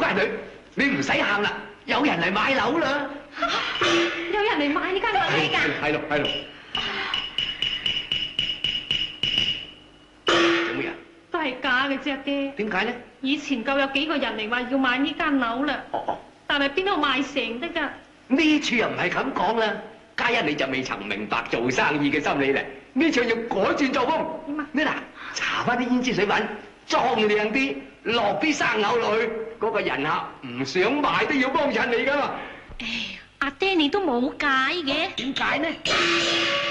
大女，你唔使喊啦，有人嚟買樓啦！ 有人嚟買呢間樓㗎？ 係咯係咯。做乜嘢？ 都係假嘅啫，阿爹。 點解咧？ 以前夠有幾個人嚟話要買呢間樓啦。 哦， 但係邊度賣成得㗎？ 呢處又唔係咁講啦。嘉欣你就未曾明白做生意嘅心理咧，呢處要改轉作風。 點啊？ 你嗱，搽翻啲胭脂水粉，裝靚啲，落啲生藕落去，嗰個人客唔想買都要幫襯你噶嘛。 唉，阿爹你都冇解嘅。 點解呢？